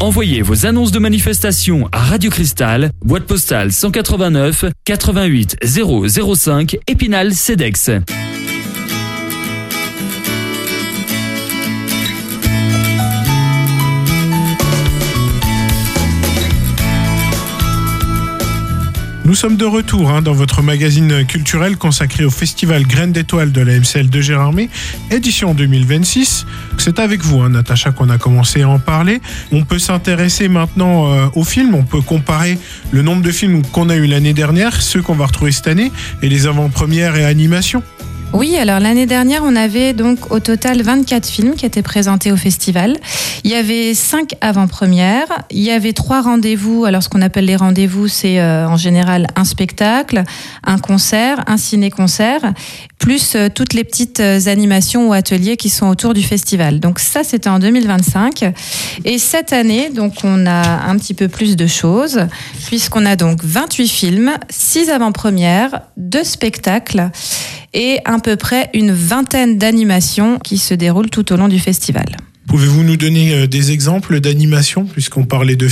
Envoyez vos annonces de manifestation à Radio Cristal, boîte postale 189 88 005 Épinal CEDEX. Nous sommes de retour dans votre magazine culturel consacré au festival Graines d'étoiles de la MCL de Gérardmer, édition 2026. C'est avec vous, Natacha, qu'on a commencé à en parler. On peut s'intéresser maintenant aux films, on peut comparer le nombre de films qu'on a eu l'année dernière, ceux qu'on va retrouver cette année, et les avant-premières et animations. Oui, alors l'année dernière, on avait donc au total 24 films qui étaient présentés au festival. Il y avait 5 avant-premières, il y avait 3 rendez-vous. Alors ce qu'on appelle les rendez-vous, c'est en général un spectacle, un concert, un ciné-concert, plus toutes les petites animations ou ateliers qui sont autour du festival. Donc ça, c'était en 2025. Et cette année, donc on a un petit peu plus de choses, puisqu'on a donc 28 films, 6 avant-premières, 2 spectacles, et à peu près une vingtaine d'animations qui se déroulent tout au long du festival. Pouvez-vous nous donner des exemples d'animations, puisqu'on parlait de